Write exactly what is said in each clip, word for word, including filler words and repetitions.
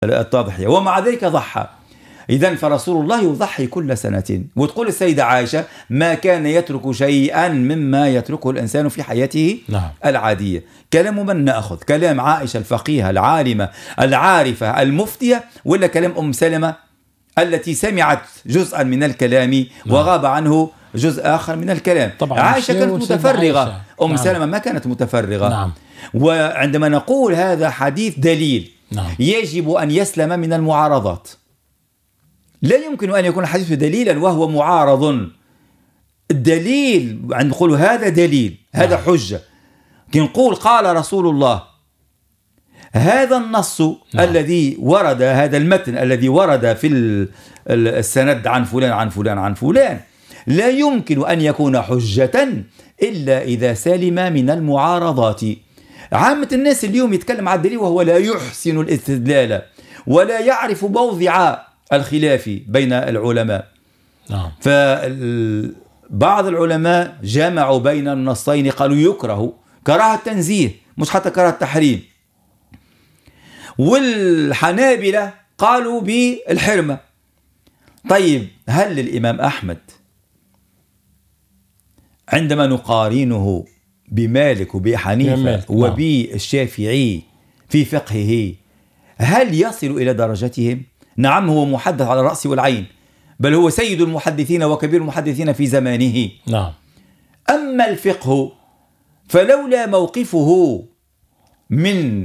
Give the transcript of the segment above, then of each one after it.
التضحية، ومع ذلك ضحى. إذن فرسول الله يضحي كل سنة. وتقول السيدة عائشة ما كان يترك شيئا مما يتركه الإنسان في حياته نعم. العادية. كلام من نأخذ؟ كلام عائشة الفقيهة العالمة العارفة المفتية، ولا كلام أم سلمة التي سمعت جزءا من الكلام وغاب عنه جزء آخر من الكلام؟ طبعا عائشة كانت متفرغة، عائشة. أم نعم. سلمة ما كانت متفرغة. نعم. وعندما نقول هذا حديث دليل، نعم. يجب أن يسلم من المعارضات. لا يمكن أن يكون الحديث دليلا وهو معارض. الدليل عند نقول هذا دليل، هذا نعم. حجة. كي نقول قال رسول الله، هذا النص نعم. الذي ورد، هذا المتن الذي ورد في السند عن فلان عن فلان عن فلان، لا يمكن أن يكون حجة إلا إذا سلم من المعارضات. عامة الناس اليوم يتكلم عن الدليل وهو لا يحسن الاستدلال ولا يعرف موضع الخلاف بين العلماء. نعم. فبعض العلماء جمعوا بين النصين، قالوا يكره كراهة تنزيه مش حتى كراهة تحريم، والحنابلة قالوا بالحرمة. طيب هل الإمام أحمد عندما نقارنه بمالك وبحنيفة وبالشافعي في فقهه هل يصل إلى درجتهم؟ نعم، هو محدث على الرأس والعين، بل هو سيد المحدثين وكبير المحدثين في زمانه. نعم. أما الفقه فلولا موقفه من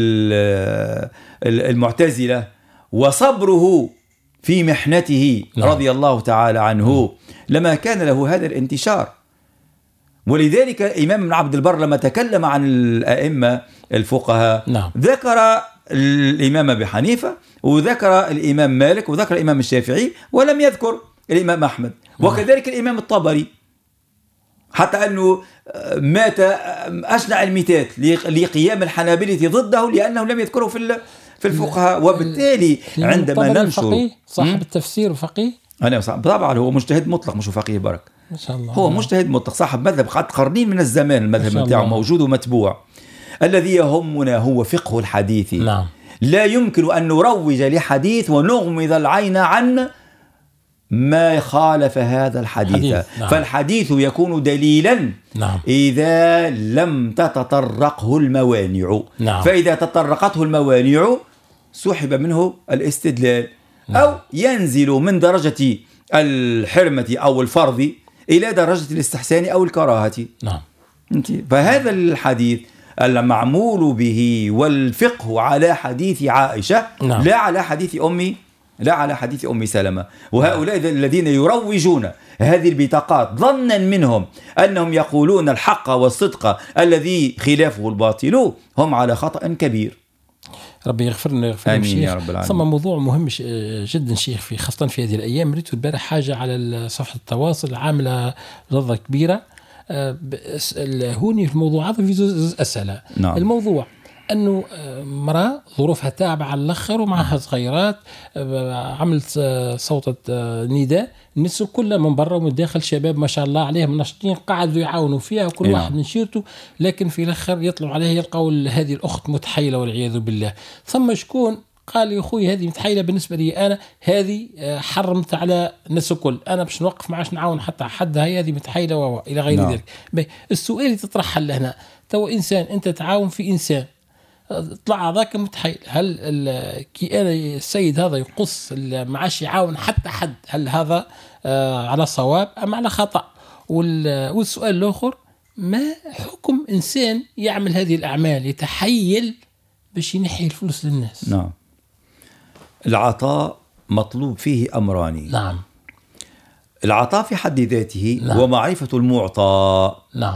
المعتزلة وصبره في محنته نعم. رضي الله تعالى عنه لما كان له هذا الانتشار. ولذلك الإمام ابن عبد البر لما تكلم عن الأئمة الفقهاء نعم. ذكر الإمام أبي حنيفة وذكر الإمام مالك وذكر الإمام الشافعي ولم يذكر الإمام أحمد. وكذلك الإمام الطبري، حتى أنه مات أشنع الميتات لقيام الحنابلة ضده لأنه لم يذكره في في الفقهاء. وبالتالي عندما ننشر صاحب التفسير وفقيه، أنا طبعا هو مجتهد مطلق مش فقيه برك، ما شاء الله. هو مجتهد مطلق صاحب مذهب قد قرنين من الزمان، المذهب بتاعه موجود ومتبوع. الذي يهمنا هو فقه الحديث. نعم. لا يمكن أن نروج لحديث ونغمض العين عن ما خالف هذا الحديث. حديث. نعم. فالحديث يكون دليلا نعم. إذا لم تتطرقه الموانع. نعم. فإذا تطرقته الموانع سحب منه الاستدلال. نعم. أو ينزل من درجة الحرمة أو الفرض إلى درجة الاستحسان أو الكراهة. نعم. فهذا الحديث المعمول به والفقه على حديث عائشة. نعم. لا على حديث أمي لا على حديث أم سلمة. وهؤلاء الذين يروجون هذه البطاقات ظنا منهم أنهم يقولون الحق والصدق الذي خلافه الباطل هم على خطأ كبير. ربي يغفر لنا يغفر آمين يا رب العالمين. ثم موضوع مهم جدا شيخ، في خاصة في هذه الأيام. ريت البارح حاجة على صفحة التواصل عاملة رضا كبيرة. هوني في الموضوع هذا في جزء أسئلة. نعم. الموضوع أنه مرأة ظروفها تابعة على الأخر ومعها صغيرات، عملت صوتة نداء، الناس كلها من برا ومن داخل شباب ما شاء الله عليهم ناشطين قاعدوا يعاونوا فيها وكل نعم. واحد من شيرته، لكن في الأخر يطلعوا عليها يلقوا هذه الأخت متحيلة والعياذ بالله. ثم شكون قال يا أخوي هذه متحيلة بالنسبة لي أنا، هذه حرمت على الناس الكل، أنا باش نوقف معاش نعاون حتى حد، هي هذه متحيلة وإلى غير نعم. ذلك. السؤال اللي تطرح هنا، تو إنسان أنت تعاون في إنسان طلع ذاك متحيل، هل كي أنا السيد هذا يقص معاش يعاون حتى حد، هل هذا آه على صواب أم على خطأ؟ والسؤال الآخر، ما حكم إنسان يعمل هذه الأعمال يتحيل باش ينحي الفلوس للناس؟ نعم. العطاء مطلوب فيه أمران. نعم. العطاء في حد ذاته. نعم. ومعرفة المعطى. نعم.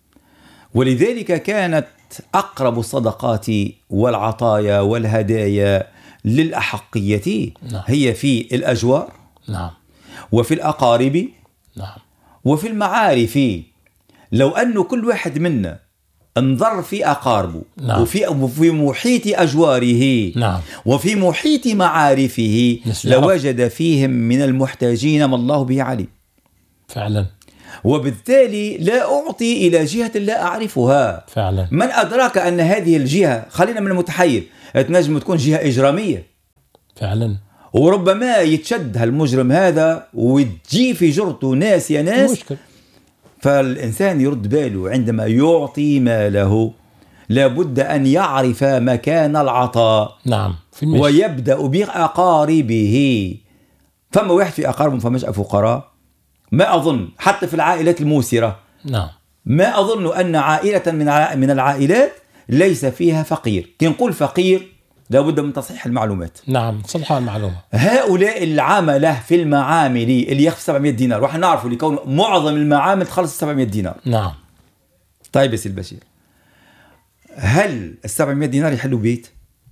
ولذلك كانت أقرب الصدقات والعطايا والهدايا للأحقية. نعم. هي في الأجوار. نعم. وفي الأقارب. نعم. وفي المعارف. لو أنه كل واحد منا انظر في أقاربه. نعم. وفي وفي محيط أجواره. نعم. وفي محيط معارفه لوجد فيهم من المحتاجين ما الله به عليم. فعلا. وبالتالي لا أعطي إلى جهة لا أعرفها. فعلا. من أدراك أن هذه الجهة، خلينا من المتحيل، تنجم تكون جهة إجرامية. فعلا. وربما يتشد هالمجرم هذا وتجي في جرته ناس يا ناس مشكل. فالإنسان يرد باله عندما يعطي ماله لابد أن يعرف مكان العطاء. نعم في المشي. ويبدأ بأقاربه. فما واحد في أقاربهم فماش فقراء؟ ما أظن حتى في العائلات الموسرة. نعم. ما أظن أن عائلة من من العائلات ليس فيها فقير. كي نقول فقير لابد من تصحيح المعلومات. نعم صلحوا المعلومة. هؤلاء العملة في المعامل اللي يخف سبعمائة دينار وحنا نعرفوا لكون معظم المعامل تخلص سبعمائة دينار. نعم. طيب يا سي البشير، هل ال سبعمائة دينار يحلوا بيت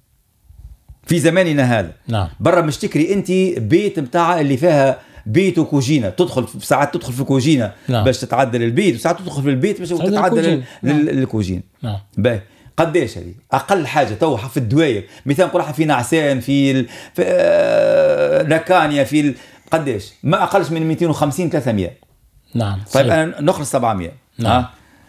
في زماننا هذا؟ نعم. برا مش تكري انت بيت متاع اللي فيها بيت وكوجينه، تدخل في ساعات تدخل في كوجينه نعم. باش تتعدل البيت وساعات تدخل في البيت باش تتعدل الكوجين. نعم. باهي قداش هذه اقل حاجه تو في الدواير مثلا نقول في نعسان في, ال... في آه... لكانيا في ال... قداش ما اقلش من مئتين وخمسين ثلاثمائة. نعم. طيب انا نخرج سبعمائة. نعم.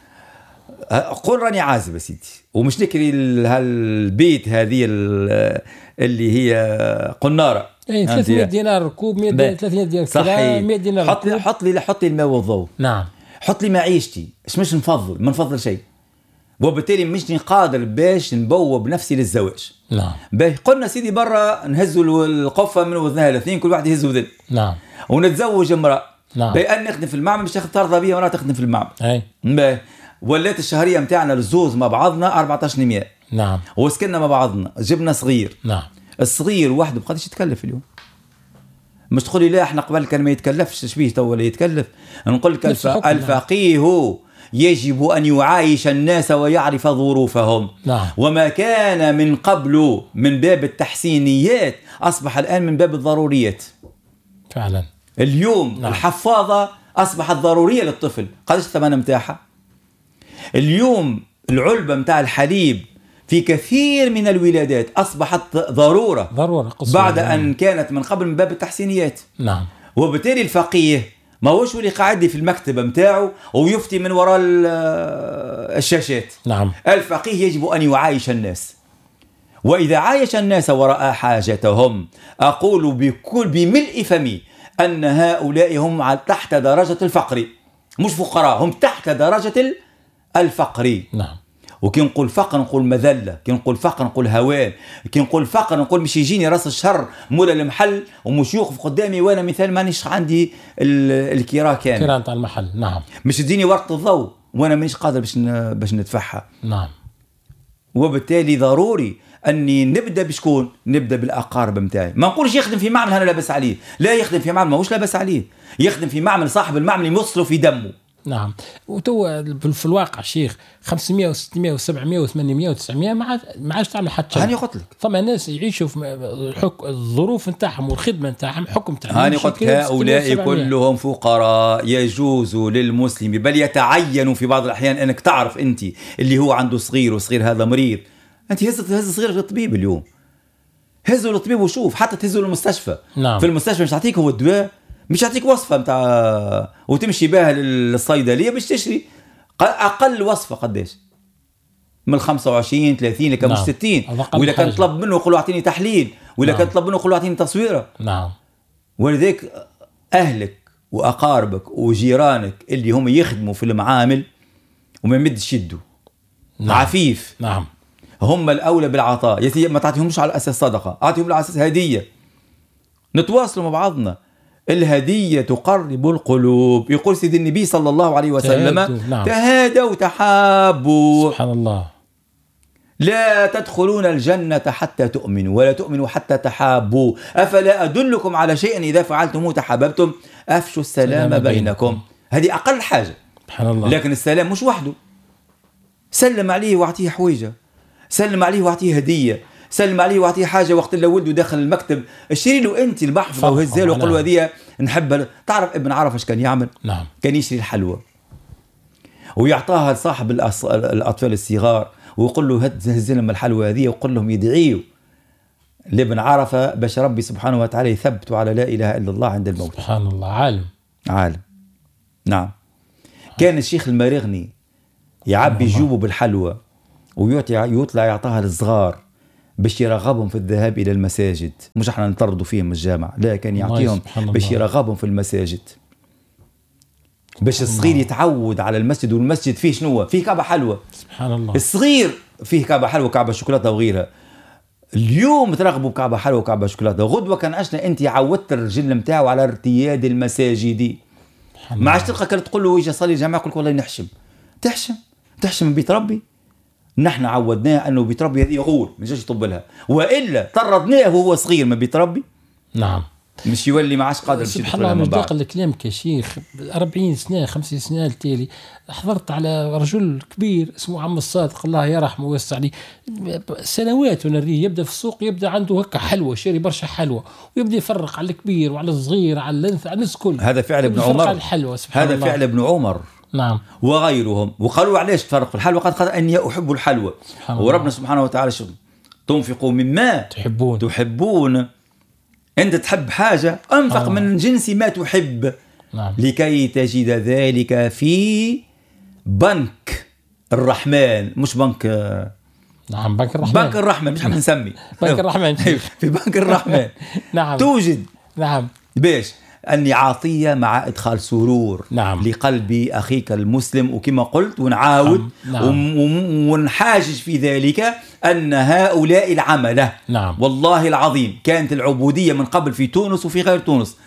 قول راني عازب يا سيدي ومش نكري هالبيت هذه اللي هي قناره اي ثلاثمائة دينار ركوب، مئة ثلاثمائة دينار كراء، مئة دينار حط لي حط لي حط لي الماء والضوء. نعم. حط لي معيشتي اش مش نفضل ما نفضل شيء وبالتالي مش قادر باش نبوب نفسي للزواج. نعم. باهي قلنا سيدي برا نهزوا القفه من وذنها الاثنين كل واحد يهز وذن. نعم. ونتزوج امراه. نعم. بأن نخدم في المعمل باش ترضى بيا وانا تخدم في المعمل. اي. باهي ولات الشهريه نتاعنا للزوز مع بعضنا أربعة عشر مئة. نعم. وسكننا مع بعضنا جبنا صغير. نعم. الصغير وحده بقداش يتكلف اليوم؟ مش تقول لي لا احنا قبل كان ما يتكلفش شبيه تو ولا يتكلف. نقول لك الف... الفقيه يجب أن يعايش الناس ويعرف ظروفهم. نعم. وما كان من قبل من باب التحسينيات أصبح الآن من باب الضروريات. فعلا. اليوم نعم. الحفاضة أصبحت ضرورية للطفل. قداش الثمن متاعها؟ اليوم العلبة متاع الحليب في كثير من الولادات أصبحت ضرورة ضرورة بعد أن كانت من قبل من باب التحسينيات. نعم. وبالتالي الفقيه ما هوش اللي قاعد في المكتبة متاعه ويفتي من وراء الشاشات. نعم. الفقيه يجب أن يعايش الناس، وإذا عايش الناس وراء حاجتهم أقول بكل بملء فمي أن هؤلاء هم تحت درجة الفقر، مش فقراء، هم تحت درجة الفقر. نعم. وكي نقول فقر نقول مذلة، كي نقول فقر نقول هوان، كي نقول فقر نقول مش يجيني راس الشر مولا المحل ومش يوقف قدامي وانا مثال مانيش عندي الكرا كامل الكرا نتاع المحل. نعم. مش تديني ورقة الضوء وانا مانيش قادر باش باش ندفعها. نعم. وبالتالي ضروري اني نبدا بشكون؟ نبدا بالاقارب نتاعي. ما نقولش يخدم في معمل انا لاباس عليه، لا يخدم في معمل ماهوش لاباس عليه، يخدم في معمل صاحب المعمل يمصله في دمه. نعم. وتو في الواقع شيخ خمسمائة وستمائة وسبعمائة وثمانمائة وتسعمائة ما ما عادش تعمل حتى شيء. هاني قلت لك ثم ناس يعيشوا في حك... الظروف نتاعهم والخدمه نتاعهم حكم تاعهم. هاني قلت هؤلاء كلهم فقراء. يجوز للمسلم بل يتعين في بعض الاحيان انك تعرف انت اللي هو عنده صغير وصغير هذا مريض، انت هز هز صغير للطبيب اليوم، هزوا للطبيب وشوف، حتى تهزوا للمستشفى. نعم. في المستشفى مش يعطيك هو الدواء، مش يعطيك وصفة متاع وتمشي بها للصيدلية باش تشري أقل وصفة قداش؟ من خمسة وعشرين ثلاثين لكن مش ستين. وإذا كان طلب منه يقول له أعطيني تحليل، وإذا نعم. كان طلب منه يقول له أعطيني تصويرة. نعم. ولذلك أهلك وأقاربك وجيرانك اللي هم يخدموا في المعامل وما يمدش يدوا. نعم. عفيف. نعم. هم الأولى بالعطاء. يا سيدي ما تعطيهمش على أساس صدقة، أعطيهم على أساس هدية. نتواصلوا مع بعضنا. الهدية تقرب القلوب. يقول سيد النبي صلى الله عليه وسلم تهادوا. نعم. تهادوا تحابوا. سبحان الله. لا تدخلون الجنة حتى تؤمنوا ولا تؤمنوا حتى تحابوا. أفلا أدلكم على شيء إذا فعلتموه تحاببتم أفشوا السلام بينكم. بينكم. هذه أقل حاجة. سبحان الله. لكن السلام مش وحده. سلم عليه واعطيه حويجة، سلم عليه واعطيه هدية، سلم عليه واعطيه حاجه وقت اللي ولده داخل المكتب اشتري له انت البحفظه وهزها له وقول له هذه نحبها. تعرف ابن عرفه ايش كان يعمل؟ نعم. كان يشتري الحلوى ويعطاها لصاحب الأص... الاطفال الصغار ويقول له هز لهم الحلوى هذه وقول لهم يدعيوا لابن عرفه باش ربي سبحانه وتعالى يثبتوا على لا اله الا الله عند الموت. سبحان الله. عالم عالم. نعم. كان الشيخ المريغني يعبي جيوبه بالحلوى ويطلع يعطاها للصغار باش يرغبهم في الذهاب إلى المساجد، مش احنا نطردوا فيهم الجامع، لا كان يعطيهم باش يرغبهم في المساجد، باش الصغير يتعود على المسجد. والمسجد فيه شنو؟ فيه كعبة حلوة. سبحان الله. الصغير فيه كعبة حلوة، كعبة شوكولاتة وغيرها. اليوم ترغبوا بكعبة حلوة وكعبة شوكولاتة، غدوة كان عشنا انت عودت الرجل نتاعو على ارتياد المساجد. ما عادش تلقى كان تقول له يجي صلي الجماعة يقول لك والله نحشم. تحشم تحشم من بيت ربي. نحن عودناه انه بيت ربي هذه غور ما يجيش يطبلها، والا طردناه وهو صغير من بيت ربي. نعم. مش يولي ما عادش قادر. سبحان الله. مصداق الكلام كشيخ أربعين سنة خمسين سنة التالي حضرت على رجل كبير اسمه عم الصادق الله يرحمه ويوسع عليه، سنوات ونريه يبدا في السوق، يبدا عنده هكا حلوه، شاري برشا حلوه، ويبدا يفرق على الكبير وعلى الصغير على اللنث على الناس كل. هذا فعل ابن عمر. الحلوة سبحان هذا الله. فعل ابن عمر. نعم. وغيرهم. وقالوا علاش تفرق في الحلوه؟ قال قال اني احب الحلوه. وربنا سبحانه وتعالى شو تنفقوا مما تحبون تحبون. أنت تحب حاجة أنفق آه. من جنس ما تحب. نعم. لكي تجد ذلك في بنك الرحمن، مش بنك. نعم بنك الرحمن. بنك الرحمن مش حنسمي بنك الرحمن. في بنك الرحمن. نعم. توجد. نعم. بيش أني عاطية مع إدخال سرور. نعم. لقلب أخيك المسلم، وكما قلت ونعاود. نعم. ونحاجج في ذلك أن هؤلاء العملة. نعم. والله العظيم كانت العبودية من قبل في تونس وفي غير تونس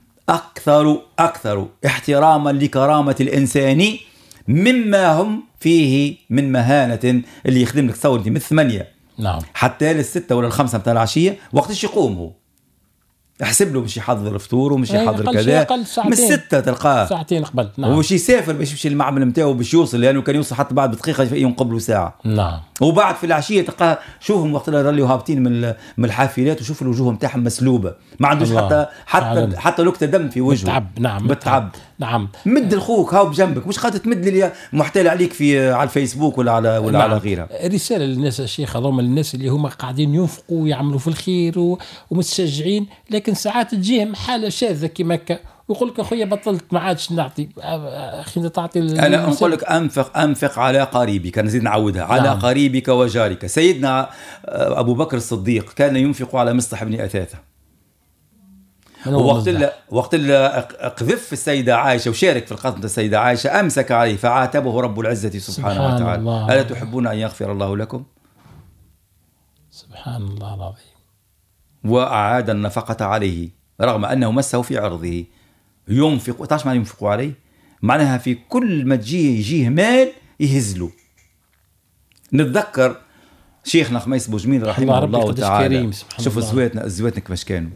أكثر أكثر احتراما لكرامة الإنسان مما هم فيه من مهانة. اللي يخدم لك تصور من ثمانية نعم. حتى للستة ولا الخمسة متاع العشية، وقتش يقوم هو احسب له مش يحضر الفطور ومش يحضر كذا، من ستة تلقاه ساعتين قبل. نعم. ومش يسافر باش يمشي المعمل نتاعو باش يوصل، لانه كان يوصل حتى بعد بدقيقه ينقبلوا ساعه. نعم. وبعد في العشيه تلقاه شوفهم وقت اللي راليو هابطين من من الحافلات، وشوف الوجوه نتاعهم مسلوبه، ما عندوش حتى حتى عالم. حتى نكته دم في وجهه. بالتعب. نعم. بالتعب. نعم. مد الخوك هاو بجنبك، مش قادر تمد لي محتال عليك في على الفيسبوك ولا على ولا نعم. على غيرها. رساله للناس يا شيخ، هذوما الناس اللي هم قاعدين ينفقوا ويعملوا في الخير و... ومتشجعين، لكن ساعات تجيهم حاله شاذه كما هكا ويقول لك اخويا بطلت ما عادش نعطي. اخي انت تعطي. انا نقول لك انفق انفق على قريبك، نزيد نعودها على نعم. قريبك وجارك. سيدنا ابو بكر الصديق كان ينفق على مصطح بن اثاثه، وقت اللي وقت اللي قذف السيده عائشه وشارك في القتل السيده عائشه امسك عليه فعاتبه رب العزه سبحانه سبحان وتعالى. الله. الا تحبون ان يغفر الله لكم؟ سبحان الله العظيم. واعاد النفقه عليه رغم انه مسه في عرضه. ينفق. تعرف ما ينفقوا عليه؟ معناها في كل ما تجيه يجيه مال يهزله. نتذكر شيخنا خميس بوجميل رحمه الله, الله تعالى. شوف زواتنا الزواتنا كيفاش كانوا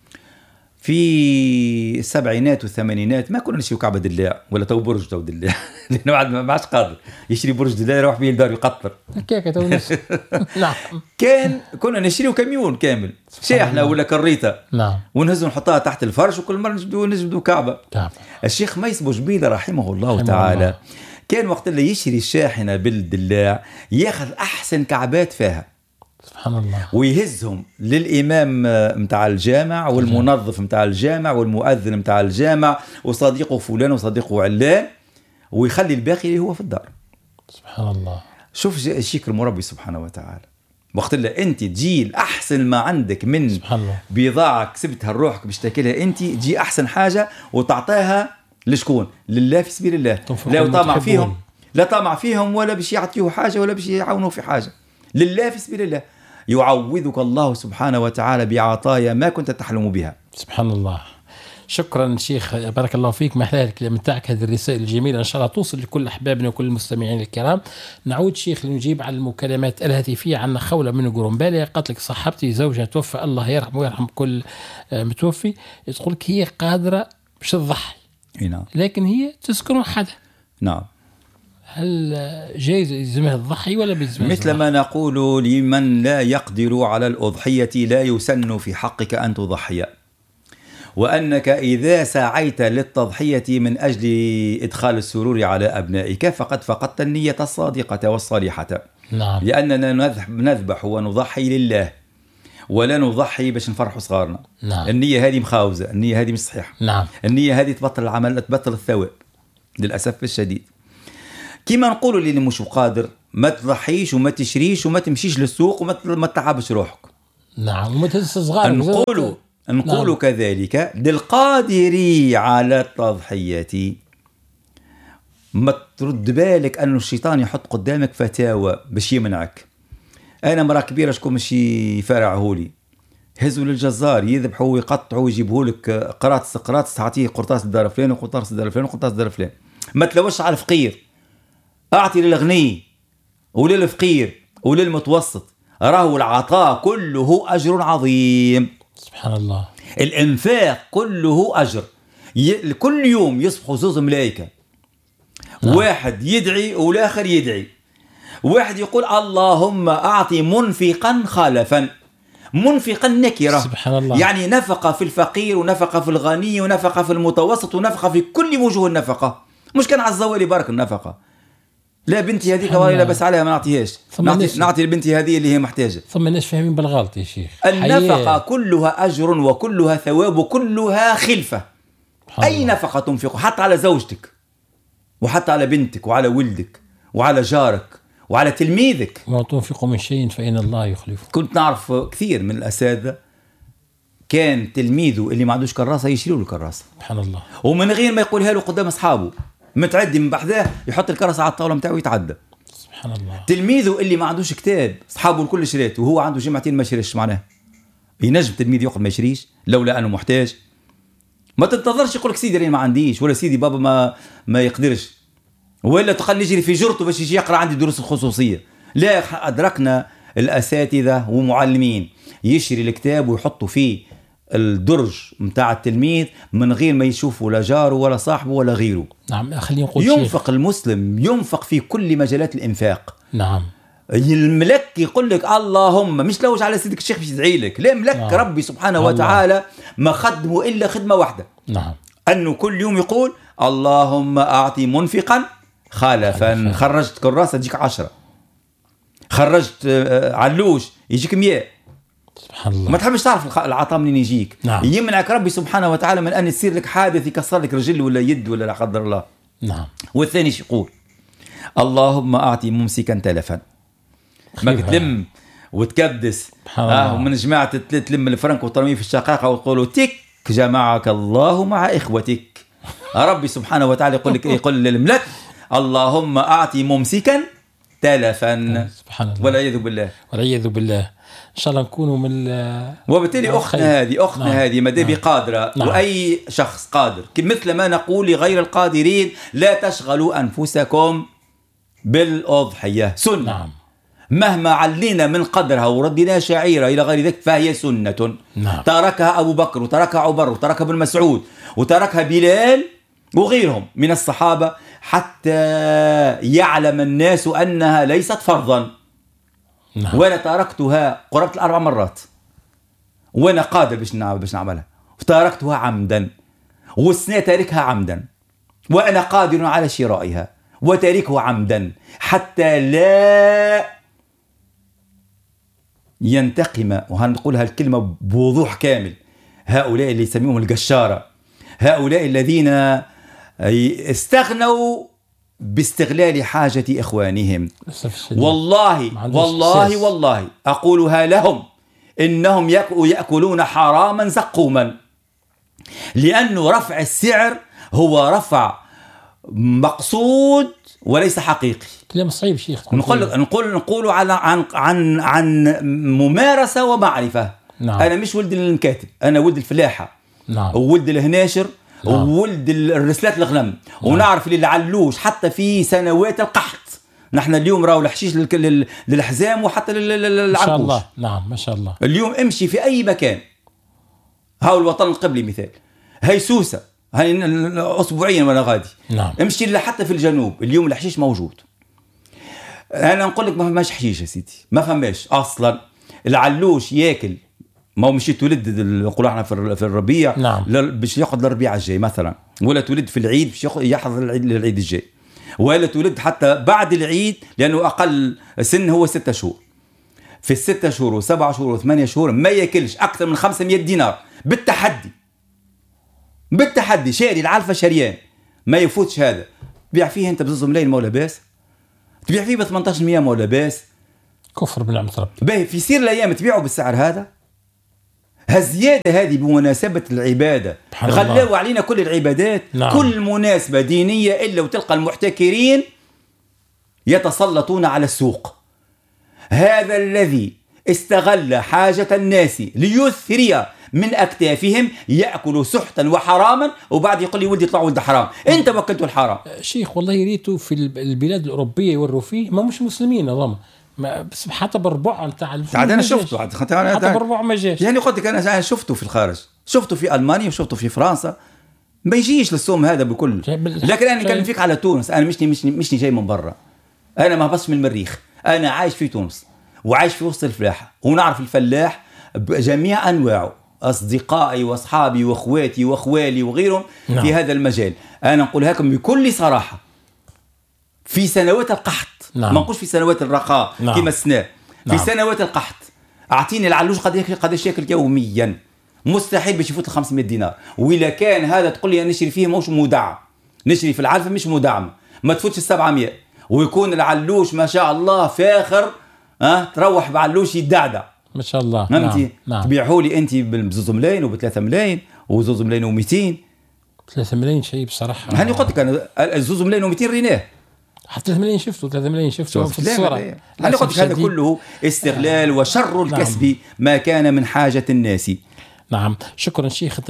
في السبعينات والثمانينات. ما كنا نشري كعبة دلاع ولا تو برج تو دلاع لانه بعد ما عادش قادر يشري برج دلاع يروح به لدار يقطر هكاك تو. نعم. كان كنا نشريو كاميون كامل شاحنه ولا كريته. نعم. ونهزوا نحطها تحت الفرش، وكل مره نجبدوا نجبدوا كعبه. كعبه. الشيخ ميس بوجبيله رحمه الله رحمه تعالى الله. كان وقت اللي يشري الشاحنه بالدلاع ياخذ احسن كعبات فيها سبحان الله، ويهزهم للإمام متاع الجامع والمنظف متاع الجامع والمؤذن متاع الجامع وصديقه فلان وصديقه علان، ويخلي الباقي هو في الدار. سبحان الله. شوف شكر مربي سبحانه وتعالى. وقت اللي انت تجي الاحسن ما عندك من بضاعه كسبتها لروحك باش تاكلها انت، تجي احسن حاجه وتعطيها لشكون؟ لله في سبيل الله. لا طمع فيهم، لا طمع فيهم ولا باش يعطيوه حاجه ولا باش يعاونوا في حاجه، لله في سبيل الله. يعوذك الله سبحانه وتعالى بعطايا ما كنت تحلم بها. سبحان الله. شكرا شيخ، بارك الله فيك. ما أحلى الكلام نتاعك، هذه الرسائل الجميلة إن شاء الله توصل لكل أحبابنا وكل المستمعين الكرام. نعود شيخ لنجيب على المكالمات الهاتفية. عنا خولة من قرنبالة قالت لك صاحبتي زوجها توفى الله يرحمه ويرحم كل متوفي، تقول لك هي قادرة باش تضحي نعم، لكن هي تسكن وحدها. نعم. هل جايز يلزمها الضحي ولا بيلزمها؟ مثل ما نقول لمن لا يقدر على الأضحية لا يسن في حقك أن تضحي، وأنك إذا سعيت للتضحية من أجل إدخال السرور على أبنائك فقد فقدت النية الصادقة والصالحة. نعم. لأننا نذبح ونضحي لله ولا نضحي باش نفرحوا صغارنا. نعم. النية هذه مخاوزة، النية هذه مش صحيحة. نعم. النية هذه تبطل العمل، تبطل الثواب للأسف الشديد. كما نقول اللي مش قادر ما تضحيش وما تشريش وما تمشيش للسوق وما ما تتعبش روحك. نعم، وما تستصغر. نقولوا نقولوا نعم. كذلك للقادر على التضحية ما ترد بالك أنه الشيطان يحط قدامك فتاوى باش يمنعك. أنا مرة كبيرة شكون مش يفرعهولي، هزوا للجزار يذبحوا ويقطعوا ويجيبوا لك قراطس قراطس، تعطيه قرطاس الدار فلان وقرطاس الدار فلان وقرطاس الدار فلان. ما تلوش على الفقير، أعطي للغني وللفقير وللمتوسط، راهو العطاء كله أجر عظيم. سبحان الله. الإنفاق كله أجر. ي... كل يوم يصبحوا زوز ملائكة، نعم. واحد يدعي والآخر يدعي. واحد يقول اللهم أعطي منفقا خلفا. منفقا نكرة، سبحان الله. يعني نفقة في الفقير ونفقة في الغني ونفقة في المتوسط ونفقة في كل وجوه النفقة، مش كان على الزوالي بارك النفقة. لا بنتي هذيك والله لا بس عليها ما نعطيهاش، نعطي, نعطي لبنتي هذه اللي هي محتاجة. ثم الناس فاهمين بالغلط يا شيخ. النفقة كلها أجر وكلها ثواب وكلها خلفة. أي الله. نفقة تنفق حتى على زوجتك وحتى على بنتك وعلى ولدك وعلى جارك وعلى تلميذك. ما تنفقوا من شيء فإن الله يخلفه. كنت نعرف كثير من الأساتذة كان تلميذه اللي ما عندوش كراسة يشيلوا له الكراسة، سبحان الله، ومن غير ما يقولها له قدام أصحابه، متعدي من بحذاه يحط الكراسة على الطاولة متاعه ويتعدى. سبحان الله. تلميذه اللي ما عندوش كتاب أصحابه الكل شريت وهو عنده جمعتين ما شريش، معناه ينجم تلميذ يقعد ما يشريش لولا أنه محتاج. ما تنتظرش يقولك سيدي راني ما عنديش، ولا سيدي بابا ما ما يقدرش، ولا تقل نجري في جرته باش يجي يقرأ عندي دروس الخصوصية. لا، أدركنا الأساتذة ومعلمين يشري الكتاب ويحطوا فيه الدرج متاع التلميذ من غير ما يشوفوا لا جاره ولا صاحبه ولا غيره. نعم، خلينا نقول ينفق شيخ. المسلم ينفق في كل مجالات الإنفاق. نعم. الملك يقول لك اللهم مش لوج على سيدك الشيخ باش يدعي لك، لا ملك نعم. ربي سبحانه الله. وتعالى ما خدمه إلا خدمة واحدة، نعم، أنه كل يوم يقول اللهم أعطي منفقا خلفا. خرجت كراسة تجيك عشرة، خرجت علوش يجيك مية. سبحان الله. ما تحبش تعرف العطاء منين يجيك. نعم. يمنعك ربي سبحانه وتعالى من أن يصير لك حادث يكسر لك رجل ولا يد ولا لا قدر الله. نعم. والثاني يقول اللهم أعطي ممسكا تلفا. ما تلم وتكدس آه ومن جماعة تلم الفرنك وترميه في الشقاقة وتقولوا تك جمعك الله مع إخوتك. ربي سبحانه وتعالى يقول لك يقول للملك اللهم أعطي ممسكا تلفا. سبحان الله، والعياذ بالله والعياذ بالله. إن شاء الله نكونوا من. وبالتالي أختنا هذه أختنا نعم. هذه مدابي نعم. قادرة نعم. وأي شخص قادر، مثل ما نقول لغير القادرين لا تشغلوا أنفسكم بالأضحية، سنة نعم. مهما علينا من قدرها وردنا شعيرة إلى غير ذلك فهي سنة نعم. تركها أبو بكر وتركها عمر وتركها ابن مسعود وتركها بلال وغيرهم من الصحابة حتى يعلم الناس أنها ليست فرضا نعم. وأنا تركتها قرابة الأربع مرات وأنا قادر باش باش نعملها، وتركتها عمدا، والسنة تاركها عمدا، وأنا قادر على شرائها وتاركه عمدا حتى لا ينتقم. وهنقولها الكلمة بوضوح كامل، هؤلاء اللي يسميهم القشارة، هؤلاء الذين استغنوا باستغلال حاجة إخوانهم، والله والله والله أقولها لهم إنهم يأكلون حراما زقوما، لأنه رفع السعر هو رفع مقصود وليس حقيقي. كلام صعيب شيخ. نقول نقول نقول على عن عن عن ممارسة ومعرفة. نعم. أنا مش ولد المكاتب، أنا ولد الفلاحة. نعم. وولد الهناشر. نعم. وولد الرسلات الغنم. نعم. ونعرف اللي لعلوش حتى في سنوات القحط. نحن اليوم راهو الحشيش للحزام وحتى للعنقوش. ما شاء الله. نعم ما شاء الله. اليوم امشي في أي مكان، هاو الوطن القبلي مثال، هاي سوسة، هاي أسبوعيا وأنا غادي. نعم. امشي حتى في الجنوب اليوم الحشيش موجود. أنا نقول لك ما فماش حشيش يا سيدي، ما فماش أصلا. العلوش ياكل، ما هو مشي تولد نقولوا احنا في الربيع. نعم. باش ياخذ الربيع الجاي مثلا، ولا تولد في العيد باش يحضر العيد للعيد الجاي، ولا تولد حتى بعد العيد لأنه أقل سن هو ستة شهور. في الستة شهور وسبعة شهور وثمانية شهور ما ياكلش أكثر من خمسمائة دينار بالتحدي، بالتحدي شاري العلفة شريان ما يفوتش هذا، بيع فيه أنت بزوز ملايين مولا باس، تبيع فيه ب ثمانية عشر بالمئة ولا باس. كفر بنعمة ربي. باهي في سير الايام تبيعوا بالسعر هذا. هالزياده هذه بمناسبه العباده غلاوا علينا كل العبادات. نعم. كل مناسبه دينيه الا وتلقى المحتكرين يتسلطون على السوق. هذا الذي استغل حاجه الناس ليثري من اكتافهم ياكل سحتا وحراما وبعد يقول لي ولدي يطلع ولد حرام. انت وكلته الحرام. شيخ والله يريتوا في البلاد الاوروبيه يوروا فيه ما مش مسلمين نظام بس حتى بربع نتاع عاد انا شفته عاد حتى بربع ما جاش. يعني قلت لك انا شفته في الخارج، شفته في المانيا وشفته في فرنسا، ما يجيش للسوم هذا بكل. لكن انا نتكلم فيك على تونس. انا مشني مشني مشني جاي من برا، انا ما هبطش من المريخ، انا عايش في تونس وعايش في وسط الفلاحه ونعرف الفلاح بجميع انواعه، اصدقائي واصحابي واخواتي واخوالي وغيرهم. نعم. في هذا المجال انا نقول لكم بكل صراحه في سنوات القحط. نعم. ما نقولش في سنوات الرخاء. نعم. كما السنة. في نعم. سنوات القحط اعطيني العلوش قد قداش ياكل يوميا، مستحيل باش يفوت ال خمسمائة دينار. وإلا كان هذا تقول لي نشري فيه مش مدعم، نشري في العلفة مش مدعم ما تفوتش ال سبعمائة، ويكون العلوش ما شاء الله فاخر. ها أه؟ تروح بعلوش يدعدع ما شاء الله. نعم. نعم. تبيعه لي انت بزوز ملايين وبثلاثة ملايين وزوز ملايين ومئتين. ثلاثة ملايين شيء بصراحة. هاني قلت لك انا الزوز ملايين ومئتين ريناه. حتى ثلاثة ملايين شفته ثلاثة ملايين شفته في الصورة. أنا قلت هذا كله استغلال وشر الكسب. نعم. ما كان من حاجة الناس. نعم شكرا شيخ.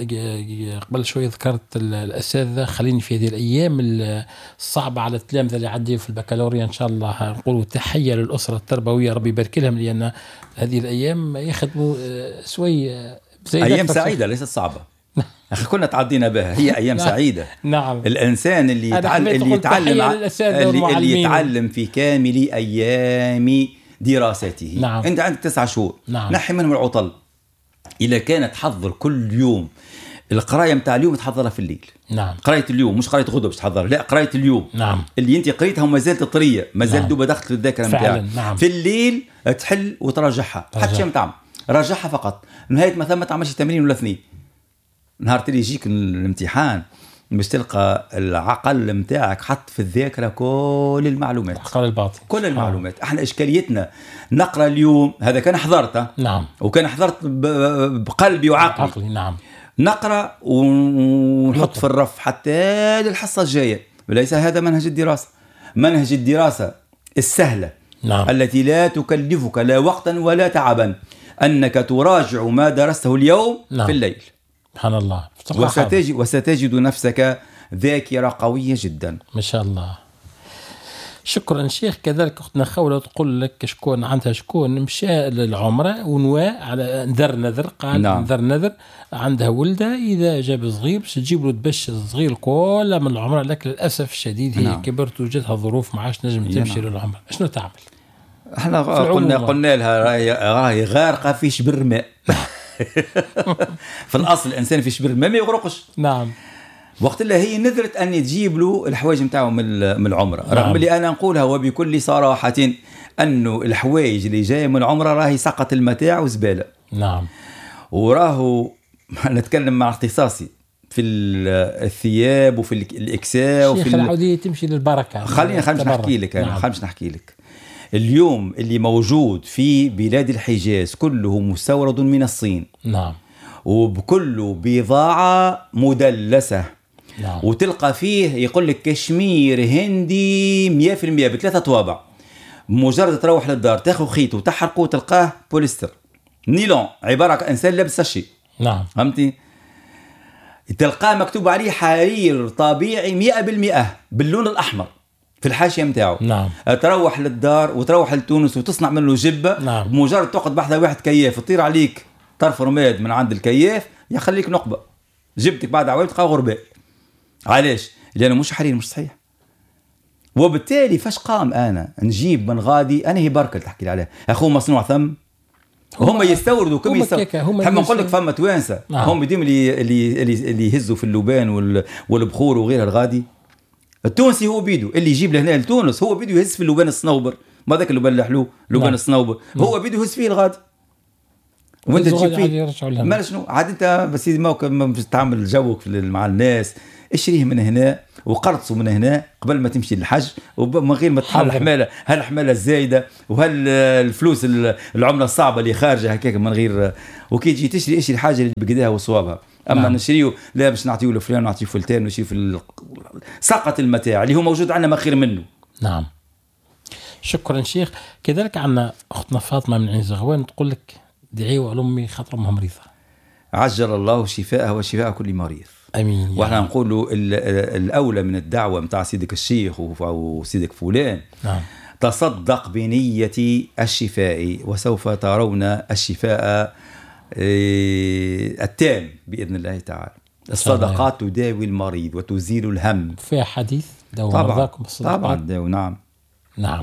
قبل شوي ذكرت الأساتذة، خليني في هذه الأيام الصعبة على التلامذة اللي عدوا في البكالوريا إن شاء الله نقولوا تحية للأسرة التربوية ربي يبارك لهم، لأن هذه الأيام يخدموا سوي أيام سعيدة ليست صعبة. أخي كنا تعدينا بها، هي أيام نعم. سعيدة. نعم. الإنسان اللي يتعلم اللي يتعلم اللي, اللي يتعلم في كامل أيام دراسته. نعم. أنت عندك تسعة شهور. نعم. نحي منهم العطل. إذا كانت تحضر كل يوم القراية متاع اليوم تحضرها في الليل. نعم. قراية اليوم مش قراية غدوة باش تحضرها، لا قراية اليوم. نعم. اللي أنت قريتها وما زالت طرية، ما زالت. نعم. دوبا دخلت في الذاكرة متاعك. نعم. في الليل تحل وتراجعها، حتى شيء متعمل راجعها فقط. نهاية مثلا ما تعملش تمرين ولا اثنين. نهار اللي يجيك الامتحان باش تلقى العقل متاعك حط في الذاكره كل المعلومات، العقل الباطن كل المعلومات. آه. احنا اشكاليتنا نقرا اليوم هذا كان حضرته. نعم. وكان حضرت بقلبي وعقلي. عقلي. نعم. نقرا ونحط في الرف حتى للحصه الجايه. وليس هذا منهج الدراسه. منهج الدراسه السهله. نعم. التي لا تكلفك لا وقتا ولا تعبا، انك تراجع ما درسته اليوم. نعم. في الليل. سبحان الله. وستجد, وستجد نفسك ذاكرة قوية جدا ما شاء الله. شكرا شيخ. كذلك أختنا خولة تقول لك شكون عندها شكون مشى للعمرة ونوى على نذر نذر قال. نعم. نذر نذر عندها ولدها إذا جاب صغير باش تجيب له تبش الصغير كله من العمرة، لكن للأسف الشديد هي. نعم. كبرت وجدها ظروف ما عادش نجم تمشي. نعم. للعمرة شنو تعمل؟ احنا قلنا قلنا لها راهي غارقة في شبر ماء. في الأصل الإنسان في شبر الماء ما يغرقش. نعم. وقت اللي هي نذرت أن تجيب له الحوايج متاعه من العمرة. نعم. رغم اللي أنا نقولها وبكل صراحة أنه الحوايج اللي جاية من العمرة راهي سقط المتاع وزبالة. نعم. وراه نتكلم مع اختصاصي في الثياب وفي الإكساء وفي العودية تمشي للبركة. خليني خليني نحكي لك أنا. نعم. خليني نحكي لك اليوم اللي موجود في بلاد الحجاز كله مستورد من الصين. نعم. وبكله بضاعة مدلسة. نعم. وتلقى فيه يقول لك كشمير هندي مية في المية بثلاثة طوابع. مجرد تروح للدار تاخذ خيط وتحرقه تلقاه بوليستر نيلون، عبارة عن إنسان لابس شيء. نعم. فهمتي؟ تلقاه مكتوب عليه حرير طبيعي مئة بالمئة باللون الأحمر في الحاشية متاعه. نعم. تروح للدار وتروح لتونس وتصنع منه جبة. نعم. بمجرد تقعد بحثها واحد كياف تطير عليك طرف رماد من عند الكياف يخليك نقبة جبتك بعد عوام تلقى غرباء. علاش؟ لأنه مش حرير مش صحيح. وبالتالي فاش قام أنا نجيب من غادي أنا هي بركة تحكي لي عليها أخو مصنوع ثم هم يستوردوا كم يستوردوا. هم نقول لك فما توانسة. نعم. هم ديما اللي اللي اللي يهزوا في اللبان والبخور وغيرها الغادي. التونسي هو بيدو اللي يجيب لهنا لتونس هو بيدو يهز في اللبان الصنوبر، ما ذاك اللبان الحلو لبان. نعم. الصنوبر هو بيدو يهز فيه الغادي. وانت تجيب فيه يرجعوا لها. ما شنو عاد انت بس موقف ما باش تعمل جوك مع الناس، اشريه من هنا وقرصه من هنا قبل ما تمشي للحج، ومن غير ما تحمل الحماله هالحماله الزايده وهالفلوس العمله الصعبه اللي خارجه هكاك من غير. وكي تجي تشري اشري حاجه اللي بقداها وصوابها. اما نعم. نشريه لا باش نعطيه لفلان ونعطيه فلتان ونشري في ساقط المتاع اللي هو موجود عندنا ما خير منه. نعم شكرا شيخ. كذلك عندنا اختنا فاطمه من عين زغوان تقول لك دعيوا على امي خاطر امها مريضه. عجل الله شفاءها وشفاء كل مريض. امين. واحنا نقولوا الاولى من الدعوه نتاع سيدك الشيخ او سيدك فلان. نعم. تصدق بنيه الشفاء وسوف ترون الشفاء التام باذن الله تعالى. الصدقات تداوي المريض وتزيل الهم. فيها حديث داووا مرضاكم بالصدقات. طبعا داووا. نعم نعم.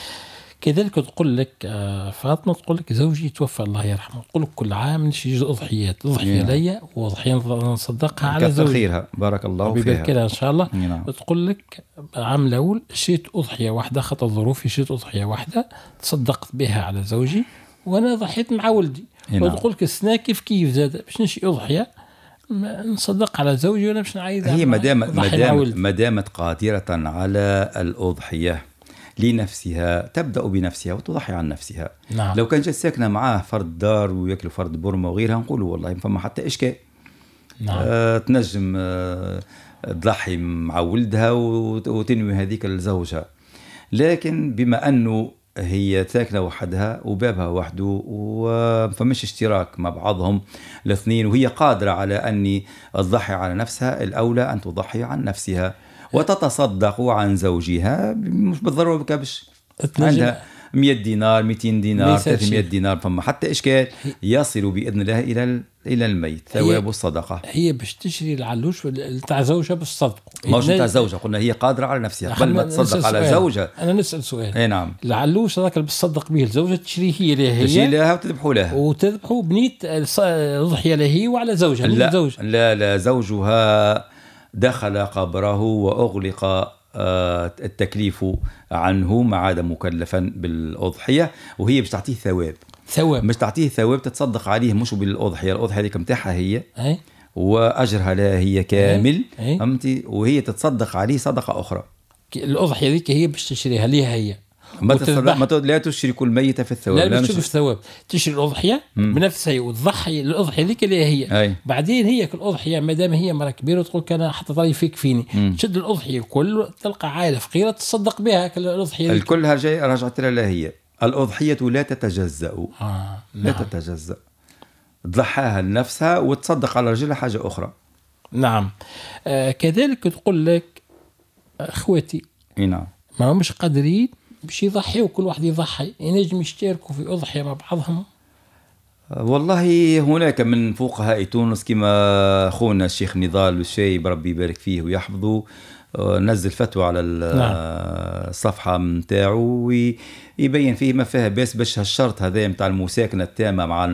كذلك تقول لك فاطمه تقول لك زوجي توفى الله يرحمه، تقول لك كل عام نشري اضحيات، اضحيه لي واضحيه نصدقها على زوجي. كثر خيرها بارك الله فيها. بيبارك لها ان شاء الله. نعم. تقول لك عام الاول شريت اضحيه واحده خاطر ظروفي، شريت اضحيه واحده تصدقت بها على زوجي وانا ضحيت مع ولدي. نعم. وتقول لك السنه كيف كيف زاد باش نشري اضحيه نصدق على زوجي وانا باش نعيد. هي مدام مدام مدامت قادره على الاضحيه لنفسها تبدأ بنفسها وتضحي عن نفسها. نعم. لو كان جت ساكنة معاه فرد دار ويأكلوا فرد برمة وغيرها نقولوا والله فما حتى إشكال. نعم. آه تنجم آه تضحي مع ولدها وتنوي هذيك لزوجها، لكن بما أنه هي ساكنة وحدها وبابها وحده وفمش اشتراك مع بعضهم الاثنين وهي قادرة على أني تضحي على نفسها، الأولى أن تضحي عن نفسها وتتصدق عن زوجها. مش بالضرورة بكبش عندها مئة دينار مئتين دينار ثلاثمئة دينار فما حتى إشكال يصل بإذن الله إلى إلى الميت ثواب الصدقة. هي باش تشري العلوش تاع زوجها باش تصدق مش تاع زوجها، قلنا هي قادرة على نفسها قبل ما تصدق على زوجها. أنا نسأل سؤال. اي نعم. العلوش هذاك اللي بتصدق به الزوجة تشري هي لها هي تشري لها وتذبحوا لها وتذبحوا بنيت ضحية لها هي وعلى زوجها. لا زوج. لا لا زوجها دخل قبره وأغلق التكليف عنه ما عاد مكلفا بالأضحية، وهي باش تعطيه ثواب ثواب مش تعطيه ثواب تتصدق عليه مش بالأضحية. الأضحية هذيك متاعها هي أي؟ وأجرها لها هي كامل. أي؟ فهمتي؟ وهي تتصدق عليه صدقة أخرى. الأضحية هذيك هي باش تشريها ليها هي ما تصدق ما لا تشرك الميت في الثواب. لا, لا تشرك في الثواب، تشري الأضحية مم. بنفسها وتضحي الأضحية ذيك اللي هي. أي. بعدين هي الأضحية ما دام هي مرة كبيرة تقول أنا حتى طريق فيك فيني مم. تشد الأضحية كل تلقى عائلة فقيرة تصدق بها الأضحية ذيك. الكل هرجع رجعت لها هي. الأضحية لا تتجزأ. آه. لا نعم. تتجزأ. تضحاها لنفسها وتصدق على رجلها حاجة أخرى. نعم. آه كذلك تقول لك أخوتي نعم ما هم مش قادرين باش يضحيوا، كل واحد يضحي ينجم يشتركوا في أضحية مع بعضهم. والله هناك من فقهاء تونس كما أخونا الشيخ نضال الشايب ربي يبارك فيه ويحفظه نزل فتوى على الصفحة متاعه ويبين فيه ما فيها بس باش هالشرط هذا متاع المساكنة التامة مع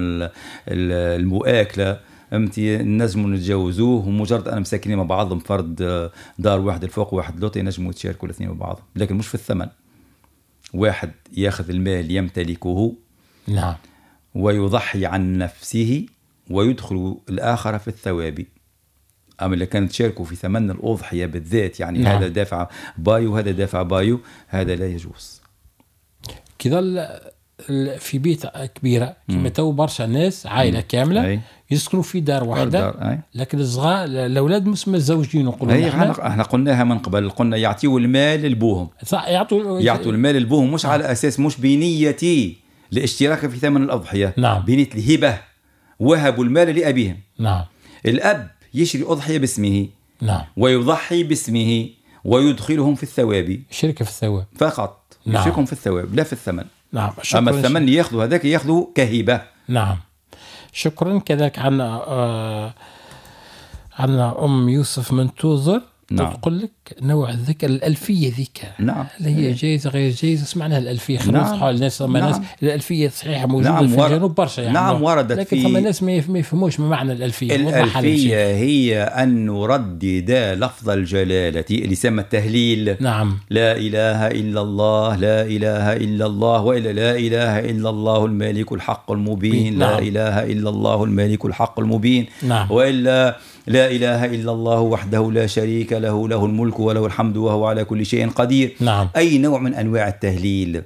المؤاكلة امتي نجموا نتجاوزوه، ومجرد أنا مساكنين مع بعضهم فرد دار واحد الفوق وواحد لوط ينجموا يتشاركوا الاثنين مع بعضهم، لكن مش في الثمن. واحد ياخذ المال يمتلكه نعم ويضحي عن نفسه ويدخل الآخر في الثواب. أما اللي كانت تشاركوا في ثمن الأضحية بالذات يعني نعم. هذا دافع بايو هذا دافع بايو هذا لا يجوز. كذا في بيت كبيرة كما تو برشا ناس عائلة كاملة أي. يسكنوا في دار واحدة دار. لكن الصغار الأولاد مسمى الزوجين نقولوا احنا احنا قلناها من قبل، قلنا يعطيوا المال لبوهم صح يعطوا يعطوا المال لبوهم مش نعم. على أساس مش بنيتي الاشتراك في ثمن الأضحية نعم. بنية الهبة وهبوا المال لأبيهم نعم. الأب يشري أضحية باسمه نعم. ويضحي باسمه ويدخلهم في الثواب شركة في الثواب فقط نعم. يشركهم في الثواب لا في الثمن نعم. أما الثمن اللي ياخذوا هذاك ياخذوا كهبة نعم. شكرا. كذلك عنا آه عنا أم يوسف من توزر نعم. تقول لك نوع الذكر الألفية ذيك، نعم. اللي هي جايزة غير جايزة، سمعناها الألفية. خلينا نعم. نصحوا الناس، ما نعم. ناس الألفية صحيحة موجودة نعم. في ور... الجنوب برشا يعني، نعم وردت لكن في... فما ناس ما يفهموش ما معنى الألفية. الألفية هي أن نردد لفظ الجلالة اللي سمى التهليل. نعم. لا إله إلا الله، لا إله إلا الله، وإلا لا إله إلا الله الملك الحق المبين. نعم. لا إله إلا الله الملك الحق المبين. نعم. وإلا لا إله إلا الله وحده لا شريك له، له الملك وله الحمد وهو على كل شيء قدير. نعم. أي نوع من أنواع التهليل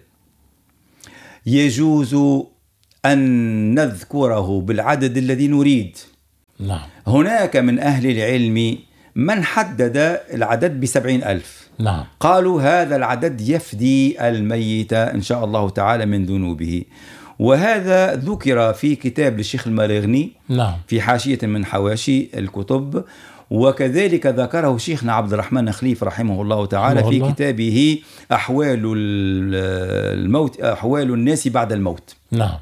يجوز أن نذكره بالعدد الذي نريد. نعم. هناك من أهل العلم من حدد العدد بسبعين ألف. نعم. قالوا هذا العدد يفدي الميت إن شاء الله تعالى من ذنوبه، وهذا ذكر في كتاب للشيخ الملاغني. نعم. في حاشية من حواشي الكتب، وكذلك ذكره شيخنا عبد الرحمن خليف رحمه الله تعالى في الله. كتابه أحوال الموت، أحوال الناس بعد الموت. نعم.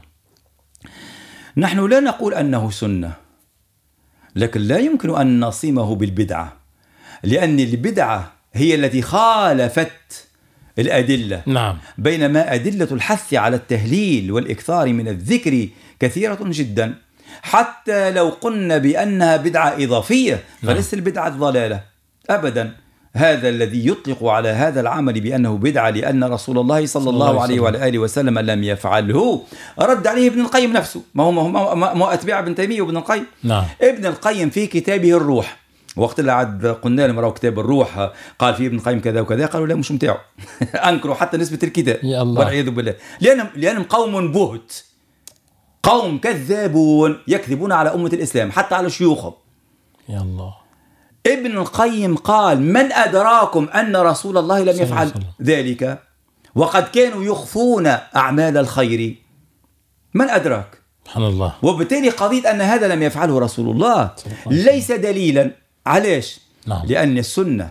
نحن لا نقول أنه سنة، لكن لا يمكن أن نصمه بالبدعة، لأن البدعة هي التي خالفت الأدلة. نعم. بينما أدلة الحث على التهليل والإكثار من الذكر كثيرة جدا، حتى لو قلنا بأنها بدعة إضافية فليس البدعة الضلالة أبدا. هذا الذي يطلق على هذا العمل بأنه بدعة لأن رسول الله صلى الله عليه وآله وسلم لم يفعله، رد عليه ابن القيم نفسه. ما هو ما هو أتباع ابن تيمية وابن القيم. نعم. ابن القيم في كتابه الروح، وقت اللي عاد قلنا لهم راهو كتاب الروح قال فيه ابن القيم كذا وكذا، قالوا لا مش متاعه. أنكروا حتى نسبة الكتاب والعياذ بالله، لأنهم لأنهم قوم بهت، قوم كذابون يكذبون على أمة الإسلام حتى على شيوخهم. يا الله. ابن القيم قال من أدراكم أن رسول الله لم يفعل ذلك وقد كانوا يخفون أعمال الخير؟ من أدراك؟ سبحان الله. وبالتالي قضية أن هذا لم يفعله رسول الله ليس دليلا. علاش؟ نعم. لأن السنة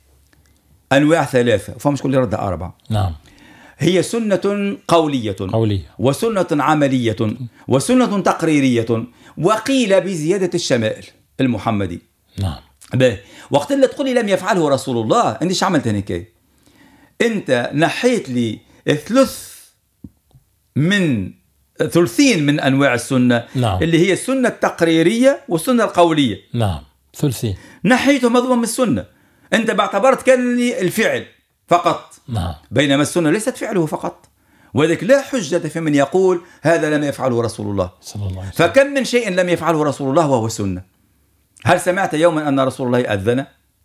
أنواع ثلاثة، فمش كل رد أربعة. نعم. هي سنة قولية، قولية، وسنة عملية، وسنة تقريرية، وقيل بزيادة الشمائل المحمدي. نعم. به وقت اللي تقول لي لم يفعله رسول الله، انت ايش عملت هناك؟ انت نحيت لي ثلث من ثلثين من انواع السنه. نعم. اللي هي السنه التقريريه والسنه القوليه. نعم. ثلثين نحيته مضمون من السنه، انت باعتبرت كان لي الفعل فقط. نعم. بينما السنه ليست فعله فقط، وذلك لا حجه في من يقول هذا لم يفعله رسول الله صلى الله عليه وسلم. فكم من شيء لم يفعله رسول الله وهو سنه. هل سمعت يوما أن رسول الله أذن؟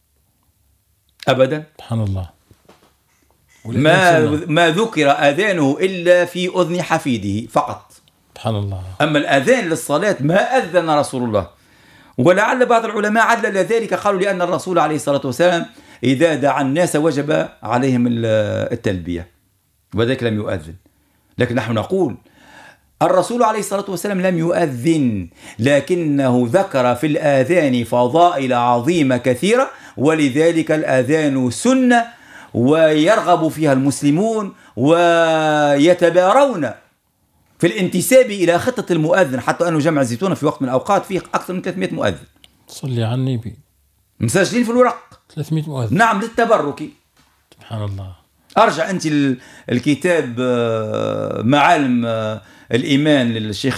أبدا. سبحان الله. ما ما ذكر أذانه إلا في أذن حفيده فقط. سبحان الله. أما الأذان للصلاة ما أذن رسول الله. ولعل بعض العلماء علل ذلك، قالوا لأن الرسول عليه الصلاة والسلام إذا دعا الناس وجب عليهم التلبية، وذلك لم يؤذن. لكن نحن نقول الرسول عليه الصلاة والسلام لم يؤذن، لكنه ذكر في الآذان فضائل عظيمة كثيرة، ولذلك الآذان سنة ويرغب فيها المسلمون ويتبارون في الانتساب إلى خطة المؤذن، حتى أنه جمع الزيتونة في وقت من الأوقات فيه أكثر من ثلاثمائة مؤذن. صلي على النبي. مسجلين في الورق. ثلاثمائة مؤذن. نعم، للتبرك. سبحان الله. أرجع أنت الكتاب معالم الإيمان للشيخ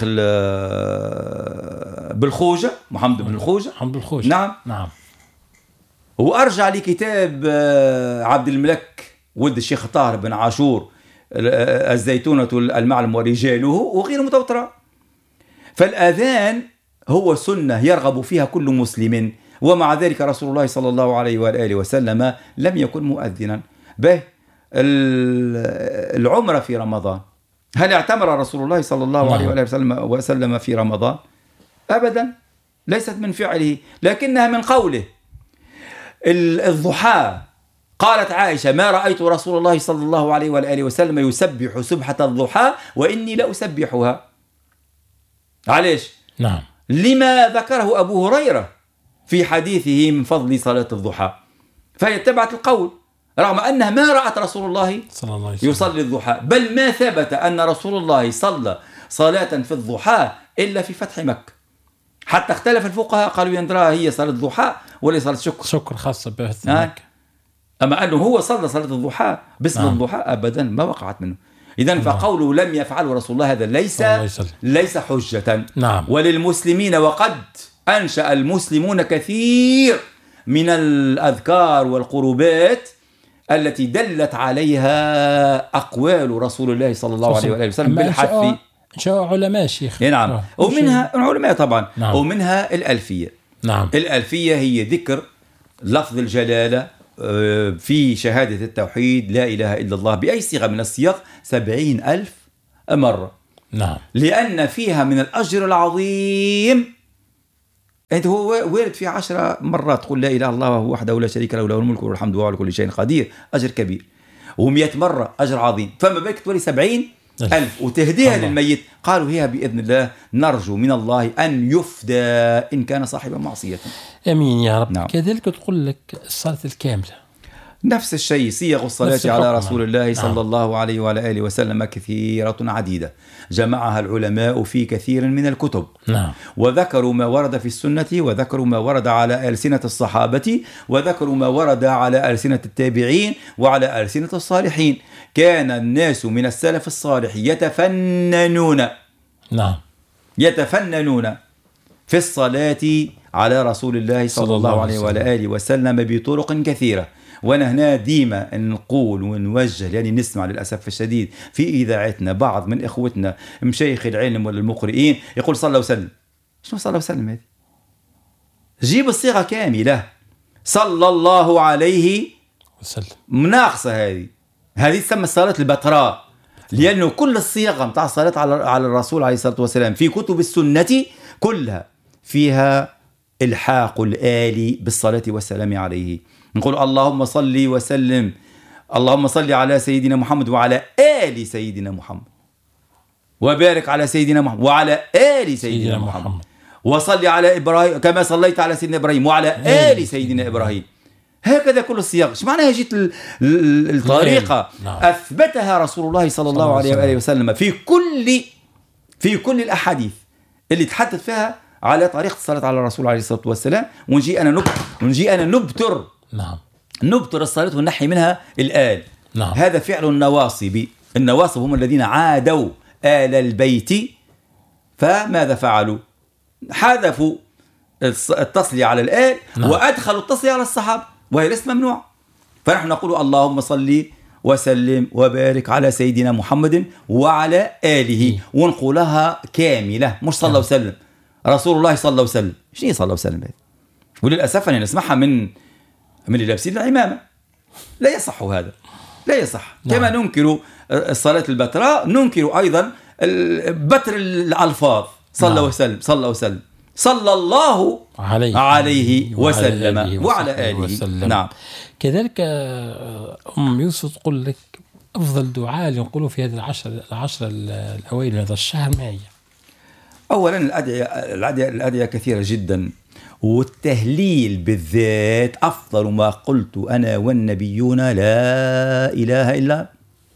بالخوجة، محمد بن الخوجة. محمد بن الخوجة. نعم. نعم. وأرجع لكتاب عبد الملك ولد الشيخ طاهر بن عاشور الزيتونة المعلم ورجاله وغير متوترة. فالآذان هو سنة يرغب فيها كل مسلم، ومع ذلك رسول الله صلى الله عليه وآله وسلم لم يكن مؤذنا. به العمرة في رمضان، هل اعتمر رسول الله صلى الله عليه وآله وسلم في رمضان؟ أبدا، ليست من فعله لكنها من قوله. الضحى، قالت عائشة ما رأيت رسول الله صلى الله عليه وآله وسلم يسبح سبحة الضحى وإني لأسبحها. علاش؟ نعم. لما ذكره أبو هريرة في حديثه من فضل صلاة الضحى، فهي اتبعت القول رغم أنها ما رأت رسول الله صلى الله عليه وسلم يصلي الضحى، بل ما ثبت أن رسول الله صلى صلاة في الضحى إلا في فتح مكة. حتى اختلف الفقهاء قالوا يندرى هي صلاة الضحى ولا صلاة شكر؟ شكر خاصة به. آه. أما أنه هو صلى صلاة الضحى باسم نعم. الضحى أبدا ما وقعت منه. إذن فقوله لم يفعله رسول الله هذا ليس ليس حجة. نعم. وللمسلمين وقد أنشأ المسلمون كثير من الأذكار والقربات التي دلت عليها أقوال رسول الله صلى الله عليه وآله وسلم بالحث. شاء علماء شيخ. نعم. ومنها العلماء طبعا. نعم. ومنها الألفية. نعم. الألفية هي ذكر لفظ الجلالة في شهادة التوحيد لا إله إلا الله بأي صيغة من الصيغ سبعين ألف مرة. نعم. لأن فيها من الأجر العظيم. أنت هو وارد في عشرة مرات قل لا إله إلا الله وهو وحده لا شريك له له الملك والحمد وهو على كل شيء قدير، أجر كبير. ومئة مرة أجر عظيم، فما بالك تولي سبعين ألف وتهديها للميت. قالوا هي بإذن الله نرجو من الله أن يفدى إن كان صاحب معصية. أمين يا رب. نعم. كذلك تقول لك الصلاة الكاملة نفس الشيء. صيغ الصلاة على رسول الله صلى نعم. الله عليه وعلى آله وسلم كثيرة عديدة جمعها العلماء في كثير من الكتب. نعم. وذكروا ما ورد في السنة، وذكروا ما ورد على ألسنة الصحابة، وذكروا ما ورد على ألسنة التابعين وعلى ألسنة الصالحين. كان الناس من السلف الصالح يتفننون نعم يتفننون في الصلاة على رسول الله صلى, صلى الله عليه وعلى آله وسلم بطرق كثيرة. وانا هنا ديما نقول ونوجه يعني نسمع للأسف الشديد في إذاعتنا بعض من إخوتنا مشايخ العلم ولا المقرئين يقول صلى الله وسلم. شنو صلى الله وسلم هذه؟ جيب الصيغة كاملة صلى الله عليه وسلم. مناقصة هذه هذه تسمى الصلاة البتراء، لأنه كل الصيغة متاع الصلاة على على الرسول عليه الصلاة والسلام في كتب السنة كلها فيها إلحاق الآل بالصلاة والسلام عليه. نقول اللهم صل وسلم، اللهم صل على سيدنا محمد وعلى آل سيدنا محمد، وبارك على سيدنا محمد وعلى آل سيدنا, سيدنا محمد. محمد وصل على إبراهيم كما صليت على سيدنا إبراهيم وعلى آل سيدنا إبراهيم. هكذا كل الصياغ. ايش معناها جيت الطريقة نعم. أثبتها رسول الله صلى الله عليه وآله وسلم في كل في كل الأحاديث اللي تحدث فيها على طريقة الصلاة على الرسول عليه الصلاة والسلام. ونجي أنا نبتر ونجي أنا نبتر نعم نبتر الصلاة ونحي منها الآل. نعم. هذا فعل النواصب. النواصب هم الذين عادوا آل البيت، فماذا فعلوا؟ حذفوا التصلية على الآل نعم. وأدخلوا التصلية على الصحابة، وهي ليست ممنوع. فنحن نقول اللهم صل وسلم وبارك على سيدنا محمد وعلى آله، ونقولها كاملة مش صلى الله وسلم رسول الله صلى الله وسلم. شنو صلى الله وسلم هذا؟ وللأسف أنا نسمعها من من اللي لابسين العمامة. لا يصح هذا، لا يصح. نعم. كما ننكر الصلاة البتراء ننكر أيضا بتر الألفاظ. صلى الله نعم. وسلم صلى الله وسلم صلى الله عليه, عليه وسلم وعلى, وعلى آله وسلم. نعم. كذلك أم يوسف تقول لك أفضل دعاء اللي نقوله في هذه العشر العشر الأوائل من هذا الشهر ما هي؟ أولا الأدعية الأدعية الأدعية كثيرة جدا، والتهليل بالذات أفضل ما قلت أنا والنبيون لا إله إلا.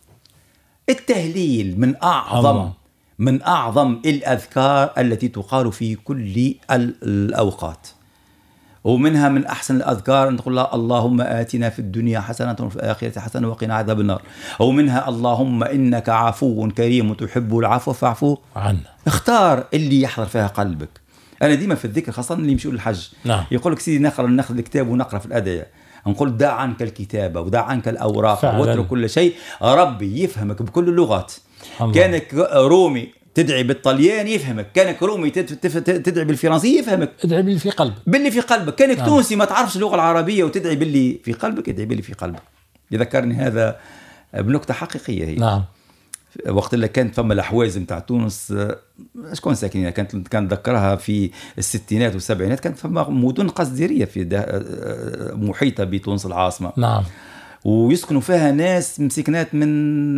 التهليل من أعظم الله. من أعظم الأذكار التي تقال في كل الأوقات، ومنها من أحسن الأذكار أن تقول اللهم آتنا في الدنيا حسنة وفي الآخرة حسنة وقنا عذاب النار. أو منها اللهم إنك عفو كريم تحب العفو فاعفو عنا. اختار اللي يحضر فيها قلبك. أنا ديما في الذكر خاصة اللي يمشوا للحج نعم. يقول لك سيدي نقرأ ناخذ الكتاب ونقرأ في الأدعية، نقول دع عنك الكتابة ودع عنك الأوراق واترك كل شيء، ربي يفهمك بكل اللغات. كانك رومي تدعي بالطلياني يفهمك، كانك رومي تدعي بالفرنسي يفهمك، ادعي باللي في قلبك باللي في قلبك. كانك نعم. تونسي ما تعرفش اللغة العربية وتدعي باللي في قلبك، ادعي باللي في قلبك. يذكرني هذا بنكتة حقيقية هي. نعم. وقت اللي كانت فما الأحواز متاع تونس شكون ساكنين، كانت كانت ذكرها في الستينات والسبعينات، كانت فما مدن قصديرية في محيطة بتونس العاصمة. نعم. ويسكنوا فيها ناس مسكنات من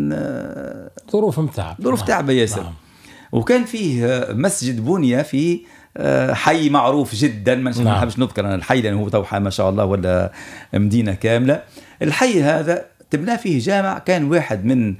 ظروف متعب ظروف تعبة ياسر. نعم. وكان فيه مسجد بني في حي معروف جدا، ما نحبش نذكر أنا الحي لأنه هو توحى ما شاء الله ولا مدينة كاملة. الحي هذا تبنى فيه جامع، كان واحد من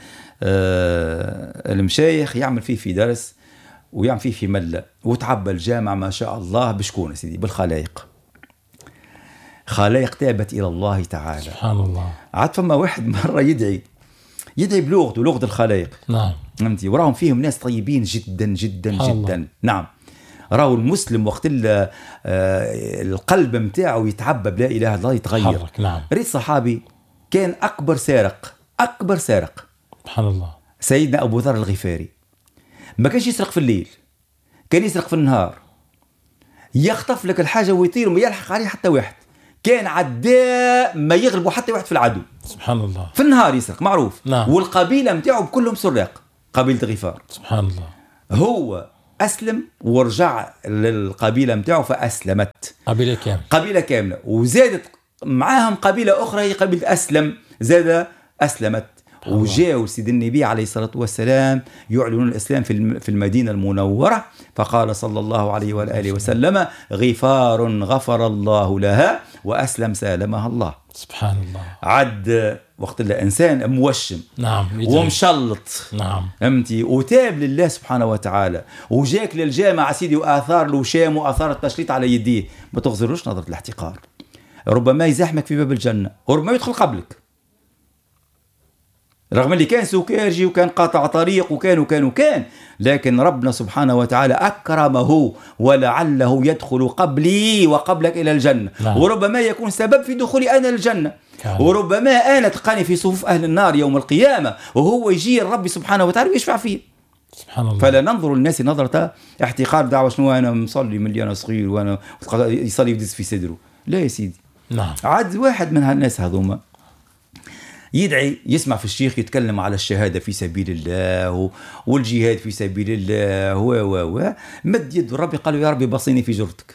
المشايخ يعمل فيه في درس ويعمل فيه في ملة، وتعبى الجامع ما شاء الله بشكون سيدي بالخلايق. خلائق تابت إلى الله تعالى. سبحان الله. عاد فما واحد مرة يدعي يدعي بلغته، لغة الخلائق. نعم. فهمتي؟ وراهم فيهم ناس طيبين جدا جدا جدا. الله. نعم. راهو المسلم وقت القلب متاعه يتعبى بلا إله إلا الله يتغير. حرك. نعم. ريت صحابي كان أكبر سارق، أكبر سارق، سبحان الله، سيدنا أبو ذر الغفاري. ما كانش يسرق في الليل، كان يسرق في النهار، يخطف لك الحاجة ويطير وما يلحق عليه حتى واحد. كان عداء ما يغلبوا حتى واحد في العدو. سبحان الله. في النهار يسرق معروف. نعم. والقبيلة متاعه كلهم سراق، قبيلة غفار. سبحان الله. هو أسلم ورجع للقبيلة متاعه فأسلمت قبيلة كاملة، قبيلة كاملة، وزادت معاهم قبيلة أخرى هي قبيلة أسلم، زاد أسلمت. وجاءوا سيد النبي عليه الصلاة والسلام يعلنون الإسلام في المدينة المنورة، فقال صلى الله عليه وآله وسلم: غفار غفر الله لها وأسلم سالمها الله. سبحان الله. عد وقت الإنسان موشم. نعم. ومشلط. نعم. فهمتي؟ وتاب لله سبحانه وتعالى، وجاك للجامع سيدي وآثار الوشام وآثار التشليط على يديه، ما تغزروش نظرة الاحتقار. ربما يزاحمك في باب الجنة وربما يدخل قبلك، رغم اللي كان سكارجي وكان قاطع طريق وكان وكان وكان لكن ربنا سبحانه وتعالى أكرمه ولعله يدخل قبلي وقبلك إلى الجنة. نعم. وربما يكون سبب في دخولي أنا الجنة. كان. وربما أنا تلقاني في صفوف أهل النار يوم القيامة وهو يجي الرب سبحانه وتعالى ويشفع فيه. سبحان الله. فلا ننظر للناس نظرة احتقار، دعوة شنو أنا مصلي من اللي أنا صغير وأنا يصلي يدز في صدره. لا يا سيدي. نعم. عاد واحد من هالناس هذوما يدعي يسمع في الشيخ يتكلم على الشهادة في سبيل الله والجهاد في سبيل الله و و و مد يد ربي قال يا ربي بصيني في جرتك.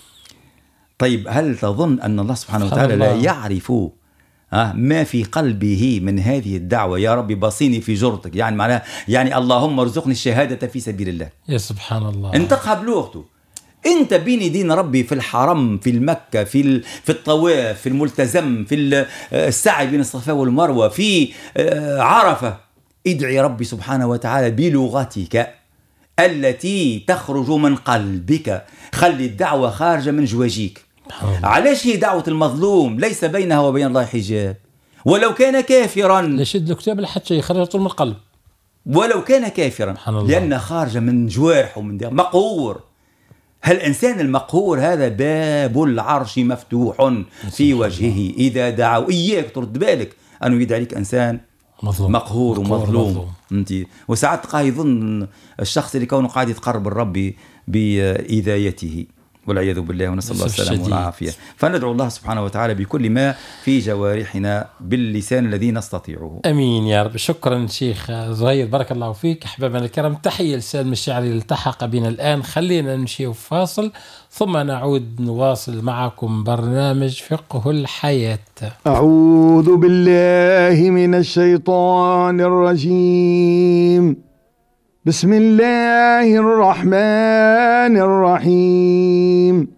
طيب هل تظن أن الله سبحانه وتعالى لا يعرف ما في قلبه من هذه الدعوة يا ربي بصيني في جرتك؟ يعني معناها يعني اللهم ارزقني الشهادة في سبيل الله. يا سبحان الله. انتقها بلغته. انت بين دين ربي في الحرم في المكة في في الطواف في الملتزم في السعي بين الصفا والمروة في عرفة، ادعي ربي سبحانه وتعالى بلغتك التي تخرج من قلبك، خلي الدعوة خارجة من جواجيك. علاش هي دعوة المظلوم ليس بينها وبين الله حجاب، ولو كان كافرا لشد الكتاب لحتى يخرج من القلب، ولو كان كافرا لأن خارجة من جوارحه من دي. مقهور. هالإنسان المقهور هذا باب العرش مفتوح في وجهه إذا دعوا. إياك ترد بالك أنه يدعي لك إنسان مظلوم. مقهور ومظلوم. انتي وساعات قاعد يظن الشخص اللي كونه قاعد يتقرب الرب بإذايته والعياذ بالله، ونسأل الله السلامة والعافية. فندعو الله سبحانه وتعالى بكل ما في جوارحنا باللسان الذي نستطيعه. أمين يا رب. شكرا شيخ زهير، بارك الله فيك. أحبابنا الكرام، تحية لسالم الشاعري اللي التحق بنا الآن. خلينا نمشي فاصل ثم نعود نواصل معكم برنامج فقه الحياة. أعوذ بالله من الشيطان الرجيم، بسم الله الرحمن الرحيم.